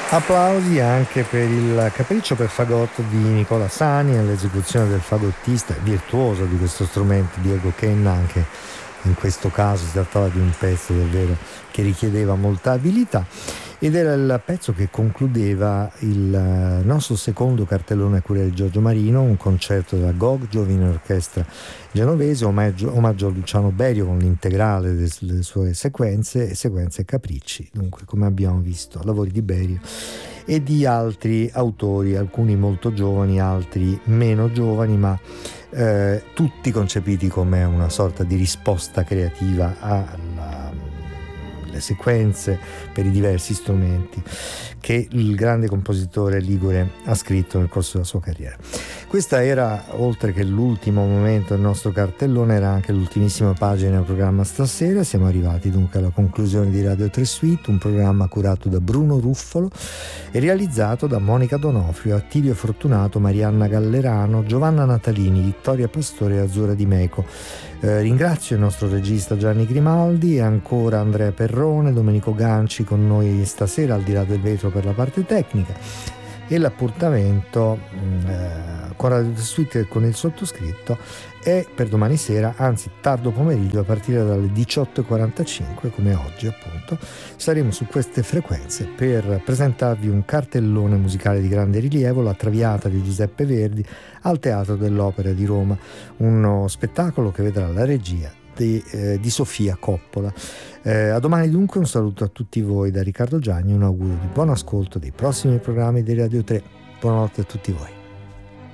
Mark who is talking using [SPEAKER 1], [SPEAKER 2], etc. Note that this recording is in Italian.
[SPEAKER 1] Applausi anche per il Capriccio per fagotto di Nicola Sani, all'esecuzione del fagottista virtuoso di questo strumento Diego Kenna. Anche in questo caso si trattava di un pezzo davvero che richiedeva molta abilità, ed era il pezzo che concludeva il nostro secondo cartellone a cura di Giorgio Marino, un concerto della GOG Giovine Orchestra Genovese, omaggio a Luciano Berio con l'integrale delle sue sequenze e capricci. Dunque, come abbiamo visto, lavori di Berio e di altri autori, alcuni molto giovani, altri meno giovani, ma tutti concepiti come una sorta di risposta creativa alle sequenze per i diversi strumenti che il grande compositore ligure ha scritto nel corso della sua carriera. Questa era, oltre che l'ultimo momento del nostro cartellone, era anche l'ultimissima pagina del programma stasera. Siamo arrivati dunque alla conclusione di Radio 3 Suite, un programma curato da Bruno Ruffolo e realizzato da Monica Donofrio, Attilio Fortunato, Marianna Gallerano, Giovanna Natalini, Vittoria Pastore e Azzurra Di Meco. Ringrazio il nostro regista Gianni Grimaldi e ancora Andrea Perrone, Domenico Ganci con noi stasera al di là del vetro per la parte tecnica, e l'appuntamento con Radio Suite e con il sottoscritto è per domani sera, anzi tardo pomeriggio, a partire dalle 18:45, come oggi appunto. Saremo su queste frequenze per presentarvi un cartellone musicale di grande rilievo, La Traviata di Giuseppe Verdi al Teatro dell'Opera di Roma, uno spettacolo che vedrà la regia di Sofia Coppola. A domani dunque, un saluto a tutti voi da Riccardo Gianni, un augurio di buon ascolto dei prossimi programmi di Radio 3. Buonanotte a tutti voi.